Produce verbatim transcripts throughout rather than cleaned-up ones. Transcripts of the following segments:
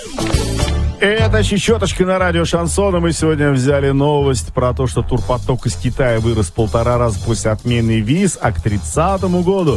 Это «Щечеточка» на радио Шансон. Мы сегодня взяли новость про то, что турпоток из Китая вырос в полтора раза после отмены виз, а к тридцатому году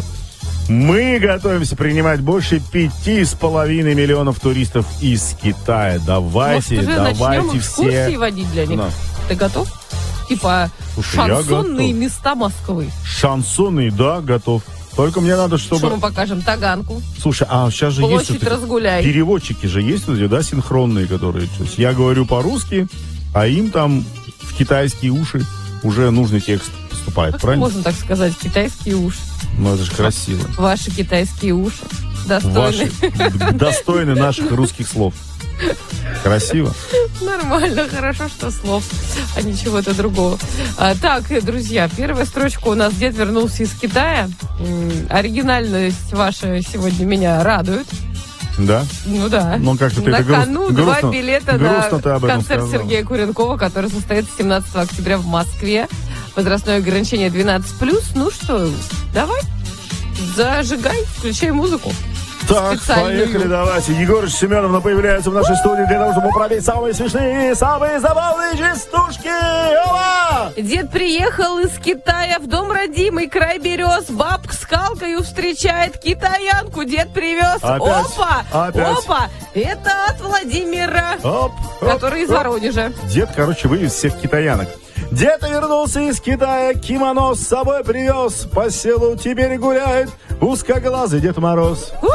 мы готовимся принимать больше пяти с половиной миллионов туристов из Китая. Давайте, Может, уже давайте начнем все. экскурсии водить для них? Да. Ты готов? Типа Слушай, шансонные я готов. места Москвы. Шансонный, да, готов. Только мне надо, чтобы... Что мы покажем? Таганку. Слушай, а сейчас же Площадь есть... вот эти разгуляй. переводчики же есть, вот эти, да, синхронные, которые... То есть я говорю по-русски, а им там в китайские уши уже нужный текст поступает, Как правильно? можно так сказать? Китайские уши. Ну, это же красиво. Ваши китайские уши. Достойны. Ваши достойны наших русских слов. Красиво. Нормально, хорошо, что слов, а не чего-то другого. А, так, друзья, первая строчка у нас. Дед вернулся из Китая. М, оригинальность ваша сегодня меня радует. Да? Ну да. Ну, как-то ты на это груст- кону грустно- два билета грустно ты на об этом концерт сказала. Сергея Куренкова, который состоится семнадцатого октября в Москве. Возрастное ограничение двенадцать плюс. Ну что, давай, зажигай, включай музыку. Так, Специальную. поехали, давайте. Егорыч Семеновна появляется в нашей студии для того, чтобы управить самые смешные, самые забавные частушки. Оба! Дед приехал из Китая в дом родимый, край берез. Бабка с калкою встречает китаянку. Дед привез. Опять? Опа! Опять? Опа! Это от Владимира, Оп, оп, который из оп. Воронежа. Дед, короче, вывез всех китаянок. Дед вернулся из Китая, кимоно с собой привез. По селу теперь гуляет узкоглазый Дед Мороз. У-у-у!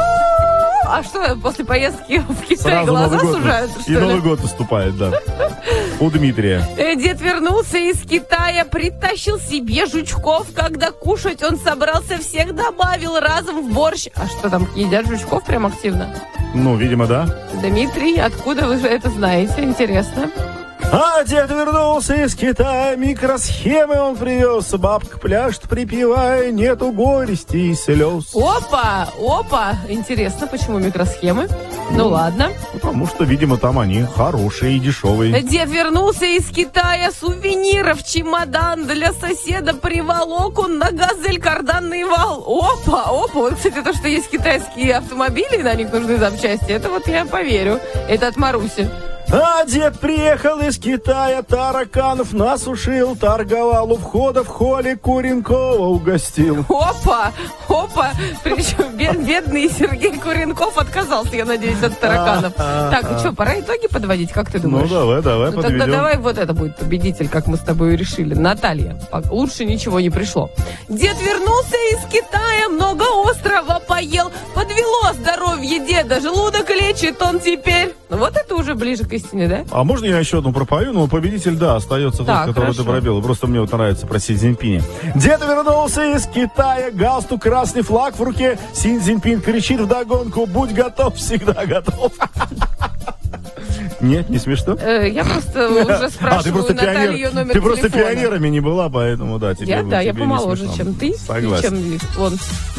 А что, после поездки в Китай Сразу глаза Новый год, сужаются, что и ли? Новый год наступает, да. У Дмитрия. Э, Дед вернулся из Китая, притащил себе жучков. Когда кушать он собрался, всех добавил разом в борщ. А что там, едят жучков прям активно? Ну, видимо, да. Дмитрий, откуда вы это знаете? Интересно. А дед вернулся из Китая, микросхемы он привез. Бабка пляшет, припевая, нету горести и слез. Опа, опа. Интересно, почему микросхемы? Ну ладно. Потому что, видимо, там они хорошие и дешевые. Дед вернулся из Китая, сувениров, чемодан для соседа приволок он на газель карданный вал. Опа, опа. Вот, кстати, то, что есть китайские автомобили, и на них нужны запчасти, это вот я поверю. Это от Маруси. А дед приехал из Китая, тараканов насушил, торговал у входа в холле, Куренкова угостил. Опа, опа. Причем бед- бедный Сергей Куренков отказался, я надеюсь, от тараканов. Так, ну что, пора итоги подводить, как ты Ну, думаешь? давай, давай, Ну, подведем. тогда давай вот это будет победитель, как мы с тобой и решили. Наталья. Пок- Лучше ничего не пришло. Дед вернулся из Китая, много острова поел. Подвело здоровье деда, желудок лечит он теперь. Ну, вот это уже ближе к истине, да? А можно я еще одну пропою? Ну, победитель, да, остается Так, тот, который хорошо. ты пробил. Просто мне вот нравится про Си Цзиньпиня. Дед вернулся из Китая, галстук, красный флаг в руке. Си Цзиньпин кричит вдогонку: будь готов, всегда готов. Нет, не смешно? Э, Я просто уже А, ты спрашиваю просто Наталью ее пионер. номер Ты просто телефона. пионерами не была, поэтому да, тебе, Я, да, я тебе не помоложе, смешно. чем ты, Согласен. и чем он,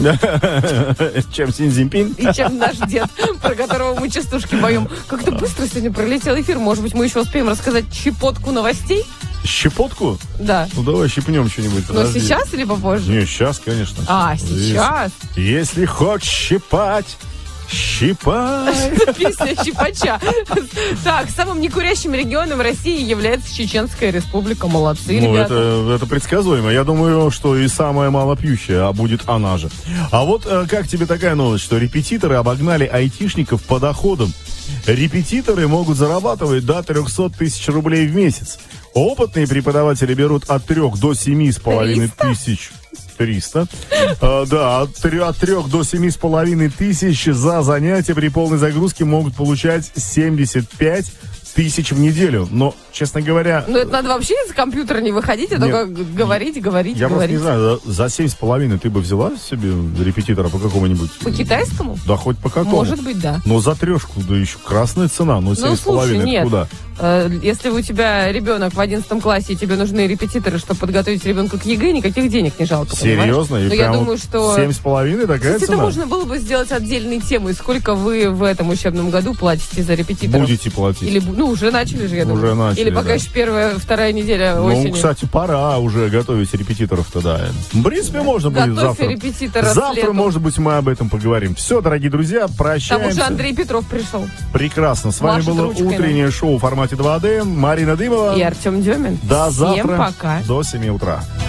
Чем Си Цзиньпин. и чем наш дед, про которого мы частушки поем. Как-то быстро сегодня пролетел эфир. Может быть, мы еще успеем рассказать щепотку новостей? Щепотку? Да. Ну, давай щипнем что-нибудь. Но подожди. сейчас или попозже? Не, сейчас, конечно. А, сейчас? Если, если хочешь щипать, щипай. Это песня щипача. Так, самым некурящим регионом России является Чеченская Республика. Молодцы, Ну, ребята. это, это предсказуемо. Я думаю, что и самая малопьющая, а будет она же. А вот э, как тебе такая новость, что репетиторы обогнали айтишников по доходам? Репетиторы могут зарабатывать до триста тысяч рублей в месяц. Опытные преподаватели берут от трех до семи с половиной тысяч. триста. А, да, от трех до семи с половиной тысяч за занятия при полной загрузке могут получать семьдесят пять тысяч в неделю. Но, честно говоря... Ну, это надо вообще из компьютера не выходить, а Нет. только г- говорить, говорить, Я просто говорить. не знаю, за- за семь с половиной ты бы взяла себе репетитора по какому-нибудь? По китайскому? Да хоть по какому. Может быть, да. Но за трешку, да еще красная цена, но семь Ну, с половиной слушай, это нет. куда? Э, Если у тебя ребенок в одиннадцатом классе, и тебе нужны репетиторы, чтобы подготовить ребенка к ЕГЭ, никаких денег не жалко, Серьезно? понимаешь? И Но я прям думаю, что... семь с половиной такая Кстати, это цена? можно было бы сделать отдельной темой. Сколько вы в этом учебном году платите за репетиторов? Будете платить. Или, бу- Ну, уже начали же, я думаю. Уже начали, Или пока да. еще первая, вторая неделя осени. Ну, кстати, пора уже готовить репетиторов-то, да. В принципе, можно будет Готовь завтра. репетитора к Завтра, лету. может быть, мы об этом поговорим. Все, дорогие друзья, Там прощаемся. уже Андрей Петров пришел. Прекрасно. С вами Машет было ручкой, утреннее шоу в формате два дэ. Марина Дымова. И Артем Демин. До завтра. Всем пока. До семи утра.